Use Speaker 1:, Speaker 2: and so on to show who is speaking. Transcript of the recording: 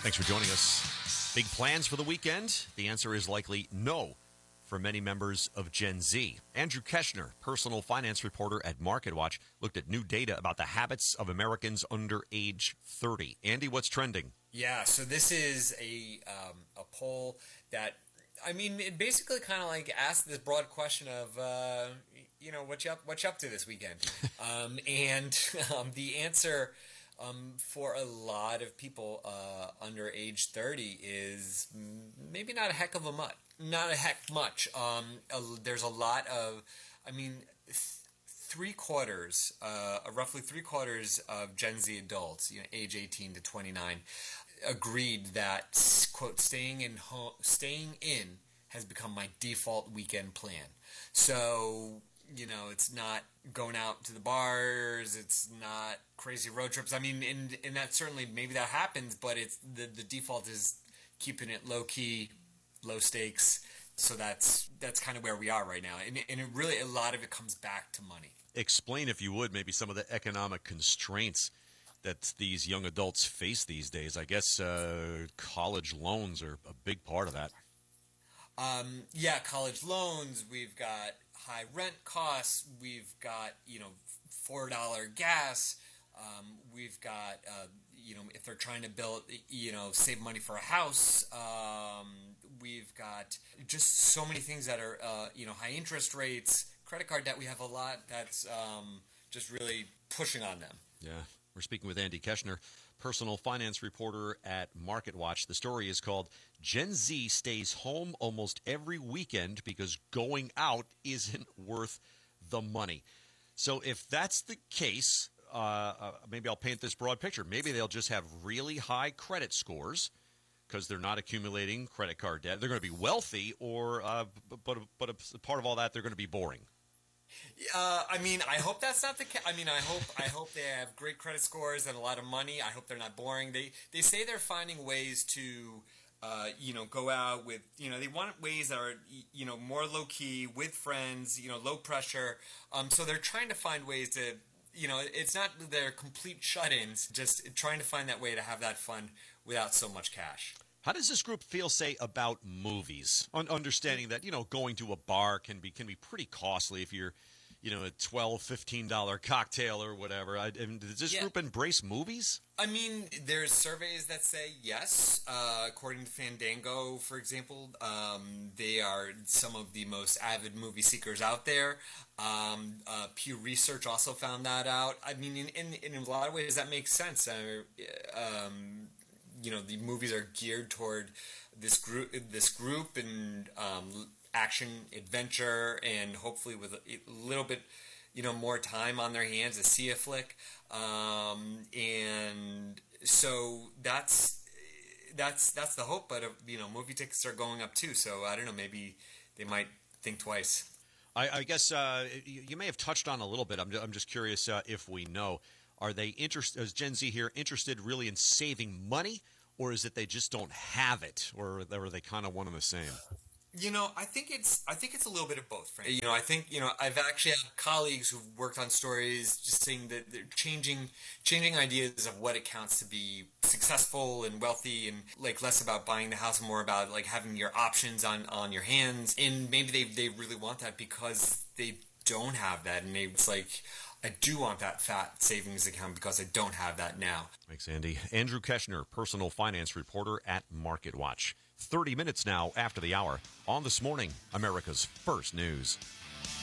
Speaker 1: Thanks for joining us. Big plans for the weekend? The answer is likely no for many members of Gen Z. Andrew Keshner, personal finance reporter at MarketWatch, looked at new data about the habits of Americans under age 30. Andy, what's trending?
Speaker 2: Yeah, so this is a poll that, I mean, it basically kind of like asked this broad question of, what you up to this weekend? The answer for a lot of people under age 30 is maybe not a heck of a much. Not a heck much. There's a lot of, roughly three quarters of Gen Z adults, age 18 to 29, agreed that, quote, staying in has become my default weekend plan. So, it's not going out to the bars, it's not crazy road trips. I mean, and that certainly, maybe that happens, but it's the default is keeping it low key, low stakes. So that's kind of where we are right now. And it really, a lot of it comes back to money.
Speaker 1: Explain, if you would, maybe some of the economic constraints that these young adults face these days. I guess college loans are a big part of that.
Speaker 2: College loans. We've got high rent costs. We've got, $4 gas. We've got, if they're trying to build, save money for a house. We've got just so many things that are, high interest rates, credit card debt. We have a lot that's just really pushing on them.
Speaker 1: Yeah. We're speaking with Andy Keshner, personal finance reporter at MarketWatch. The story is called Gen Z Stays Home Almost Every Weekend Because Going Out Isn't Worth the Money. So if that's the case, maybe I'll paint this broad picture. Maybe they'll just have really high credit scores because they're not accumulating credit card debt. They're going to be wealthy, but a part of all that, they're going to be boring.
Speaker 2: I hope that's not the case. I hope they have great credit scores and a lot of money. I hope they're not boring. They say they're finding ways to, go out with, they want ways that are, more low key with friends, low pressure. So they're trying to find ways to, it's not their complete shut-ins, just trying to find that way to have that fun without so much cash.
Speaker 1: How does this group feel, say, about movies? Understanding that, going to a bar can be pretty costly if you're, a $12, $15 cocktail or whatever. Does this group embrace movies?
Speaker 2: There's surveys that say yes. According to Fandango, for example, they are some of the most avid movie seekers out there. Pew Research also found that out. In a lot of ways, that makes sense. The movies are geared toward this group and action, adventure, and hopefully with a little bit, more time on their hands to see a flick. And so that's the hope. But movie tickets are going up too. So I don't know. Maybe they might think twice.
Speaker 1: I guess you may have touched on a little bit. I'm just curious if we know. Are they is Gen Z here interested really in saving money, or is it they just don't have it, or are they kind of one and the same?
Speaker 2: I think it's a little bit of both, Frank. I think I've actually had colleagues who've worked on stories just saying that they're changing ideas of what it counts to be successful and wealthy, and like less about buying the house, more about like having your options on your hands. And maybe they really want that because they don't have that, and it's like, I do want that fat savings account because I don't have that now.
Speaker 1: Thanks, Andy. Andrew Keshner, personal finance reporter at MarketWatch. 30 minutes now after the hour on This Morning, America's First News.